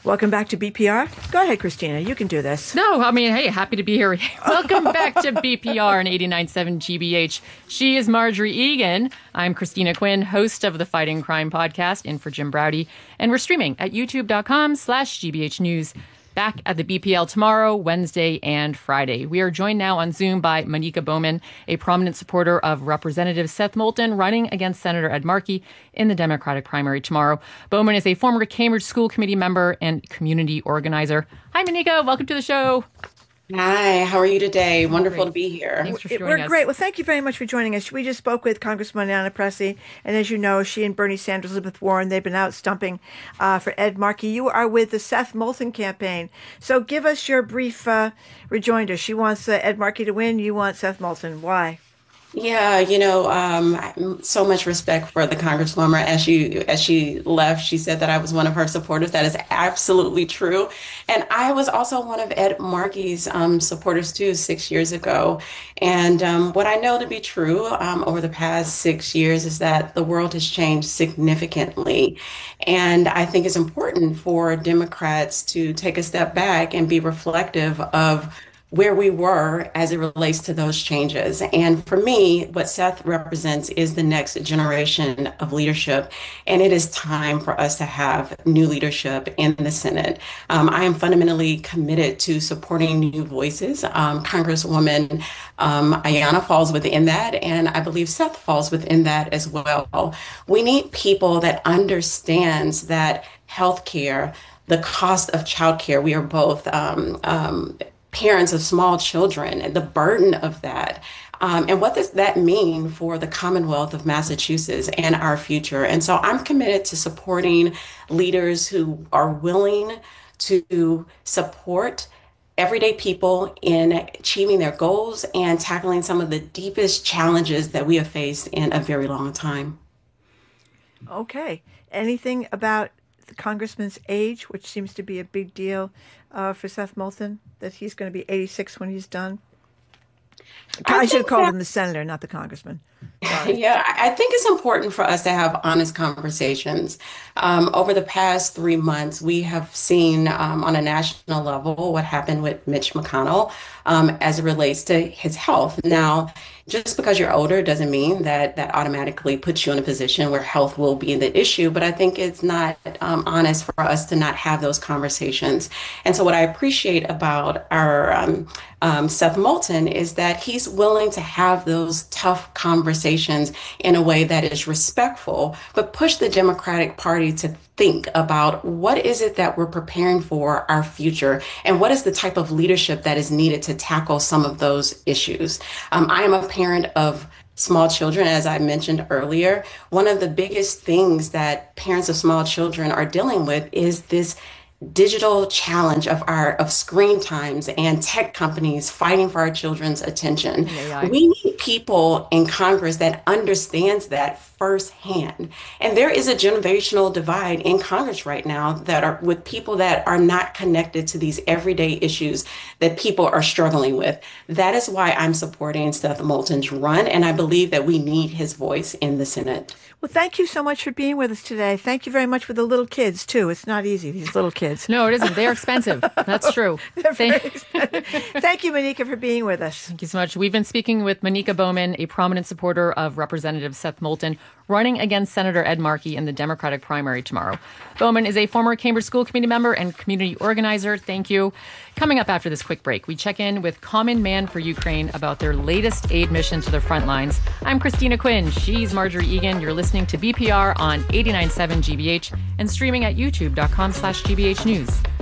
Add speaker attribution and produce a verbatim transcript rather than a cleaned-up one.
Speaker 1: Welcome back to B P R. Go ahead, Christina. You can do this.
Speaker 2: No, I mean, hey, happy to be here. Welcome back to B P R and eighty-nine point seven G B H. She is Marjorie Egan. I'm Christina Quinn, host of the Fighting Crime podcast, in for Jim Browdy. And we're streaming at youtube.com slash GBH News. Back at the B P L tomorrow, Wednesday, and Friday. We are joined now on Zoom by Monica Bowman, a prominent supporter of Representative Seth Moulton running against Senator Ed Markey in the Democratic primary tomorrow. Bowman is a former Cambridge School Committee member and community organizer. Hi, Monica. Welcome to the show.
Speaker 3: Hi, how are you today? Wonderful
Speaker 2: Great.
Speaker 3: to be here.
Speaker 2: Thanks for joining
Speaker 1: We're
Speaker 2: us.
Speaker 1: great. Well, thank you very much for joining us. We just spoke with Congresswoman Ayanna Pressley, and as you know, she and Bernie Sanders, Elizabeth Warren, they've been out stumping uh, for Ed Markey. You are with the Seth Moulton campaign. So give us your brief uh, rejoinder. She wants uh, Ed Markey to win. You want Seth Moulton. Why?
Speaker 3: Yeah, you know, um, so much respect for the Congresswoman. As she as she left, she said that I was one of her supporters. That is absolutely true. And I was also one of Ed Markey's um, supporters, too, six years ago. And um, what I know to be true um, over the past six years is that the world has changed significantly. And I think it's important for Democrats to take a step back and be reflective of where we were as it relates to those changes. And for me, what Seth represents is the next generation of leadership. And it is time for us to have new leadership in the Senate. Um, I am fundamentally committed to supporting new voices. Um, Congresswoman um, Ayanna falls within that, and I believe Seth falls within that as well. We need people that understands that healthcare, the cost of childcare, we are both um, um, parents of small children, and the burden of that. Um, and what does that mean for the Commonwealth of Massachusetts and our future? And so I'm committed to supporting leaders who are willing to support everyday people in achieving their goals and tackling some of the deepest challenges that we have faced in a very long time.
Speaker 1: Okay. Anything about the congressman's age, which seems to be a big deal uh, for Seth Moulton, that he's going to be eighty-six when he's done? I, I should have called that, him the senator, not the congressman. Sorry.
Speaker 3: Yeah, I think it's important for us to have honest conversations. Um, over the past three months, we have seen um, on a national level what happened with Mitch McConnell um, as it relates to his health. Now, just because you're older doesn't mean that that automatically puts you in a position where health will be the issue. But I think it's not um, honest for us to not have those conversations. And so what I appreciate about our um, um, Seth Moulton is that he's willing to have those tough conversations in a way that is respectful, but push the Democratic Party to think about what is it that we're preparing for our future, and what is the type of leadership that is needed to tackle some of those issues. Um, I am a parent of small children, as I mentioned earlier. One of the biggest things that parents of small children are dealing with is this digital challenge of our of screen times and tech companies fighting for our children's attention. Yeah, we need people in Congress that understands that firsthand. And there is a generational divide in Congress right now that are with people that are not connected to these everyday issues that people are struggling with. That is why I'm supporting Seth Moulton's run, and I believe that we need his voice in the Senate.
Speaker 1: Well, thank you so much for being with us today. Thank you very much for the little kids, too. It's not easy, these little kids.
Speaker 2: No, it isn't. They're expensive. That's true.
Speaker 1: They're very expensive. Thank you, Monica, for being with us.
Speaker 2: Thank you so much. We've been speaking with Monica Bowman, a prominent supporter of Representative Seth Moulton, running against Senator Ed Markey in the Democratic primary tomorrow. Bowman is a former Cambridge School Committee member and community organizer. Thank you. Coming up after this quick break, we check in with Common Man for Ukraine about their latest aid mission to the front lines. I'm Christina Quinn. She's Marjorie Egan. You're listening to B P R on eighty-nine point seven G B H and streaming at youtube.com slash GBH News.